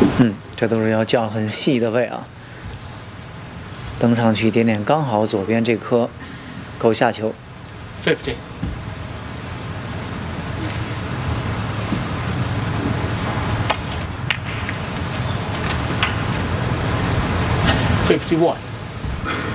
这都是要降很细的位啊。登上去一点点，刚好左边这颗够下球。 50. 51.